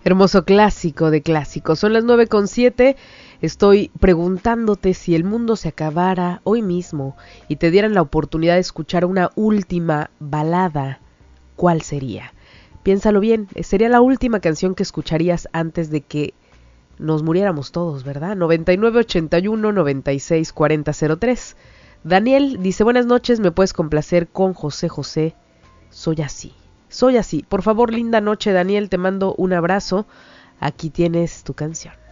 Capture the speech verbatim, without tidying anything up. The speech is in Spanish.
Hermoso clásico de clásicos. Son las nueve con siete. Estoy preguntándote si el mundo se acabara hoy mismo y te dieran la oportunidad de escuchar una última balada, ¿cuál sería? Piénsalo bien, sería la última canción que escucharías antes de que nos muriéramos todos, ¿verdad? noventa y nueve ochenta y uno noventa y seis cuarenta cero tres. Daniel dice, buenas noches, ¿me puedes complacer con José José? Soy así. Soy así. Por favor, linda noche, Daniel, te mando un abrazo. Aquí tienes tu canción.